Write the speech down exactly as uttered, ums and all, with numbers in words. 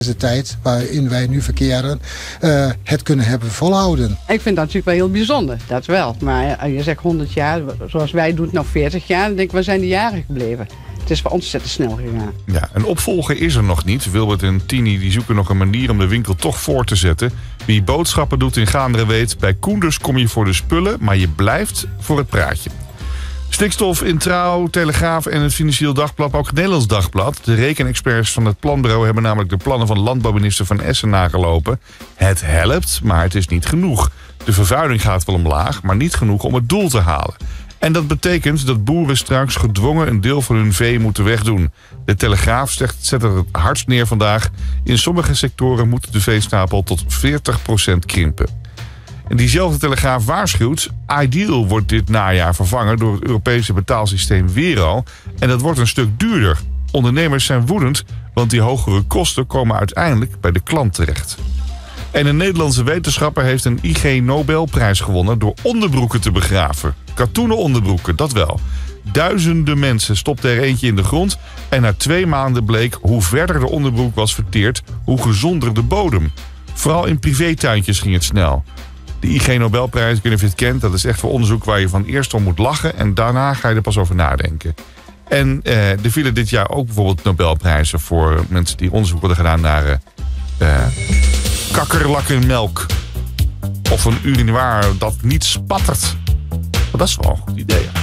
de tijd waarin wij nu verkeren, uh, het kunnen hebben volhouden. Ik vind dat natuurlijk wel heel bijzonder, dat wel. Maar je zegt honderd jaar, zoals wij doen het nog veertig jaar, dan denk ik, waar zijn die jaren gebleven? Het is wel ontzettend snel gegaan. Ja, een opvolger is er nog niet. Wilbert en Tini die zoeken nog een manier om de winkel toch voor te zetten. Wie boodschappen doet in Gaanderen weet, bij Koenders kom je voor de spullen, maar je blijft voor het praatje. Stikstof in Trouw, Telegraaf en het Financieel Dagblad, maar ook het Nederlands Dagblad. De rekenexperts van het planbureau hebben namelijk de plannen van landbouwminister Van Essen nagelopen. Het helpt, maar het is niet genoeg. De vervuiling gaat wel omlaag, maar niet genoeg om het doel te halen. En dat betekent dat boeren straks gedwongen een deel van hun vee moeten wegdoen. De Telegraaf zet er het hardst neer vandaag. In sommige sectoren moet de veestapel tot veertig procent krimpen. En diezelfde Telegraaf waarschuwt, Ideal wordt dit najaar vervangen door het Europese betaalsysteem Wero. En dat wordt een stuk duurder. Ondernemers zijn woedend, want die hogere kosten komen uiteindelijk bij de klant terecht. En een Nederlandse wetenschapper heeft een I G Nobelprijs gewonnen door onderbroeken te begraven. Katoenen onderbroeken, dat wel. Duizenden mensen stopten er eentje in de grond en na twee maanden bleek hoe verder de onderbroek was verteerd, hoe gezonder de bodem. Vooral in privétuintjes ging het snel. De I G Nobelprijs, ik weet niet of je het kent, dat is echt voor onderzoek waar je van eerst om moet lachen en daarna ga je er pas over nadenken. En eh, er vielen dit jaar ook bijvoorbeeld Nobelprijzen voor mensen die onderzoek hadden gedaan naar uh, uh, kakkerlakkenmelk. Of een urinoir dat niet spattert. Maar dat is wel een goed idee. Ja.